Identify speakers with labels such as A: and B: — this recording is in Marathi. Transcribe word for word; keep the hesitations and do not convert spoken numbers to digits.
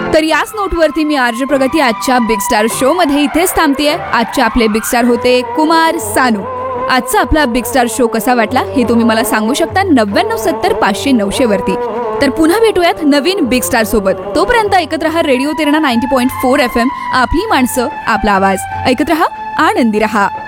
A: तर याच नोटवरती मी आरजे प्रगती आजच्या बिग स्टार शो मध्ये इथेच थांबतेय. आजचे आपले बिग स्टार होते कुमार सानू. आजचा आपला बिग स्टार शो कसा वाटला हे तुम्ही मला सांगू शकता नव्याण्णव सत्तर पाचशे नऊशे वरती. तर पुन्हा भेटूयात नवीन बिग स्टार सोबत. तोपर्यंत ऐकत रहा radio तिरणा ninety point four F M. आपली माणसं, आपला आवाज. ऐकत रहा, आनंदी रहा.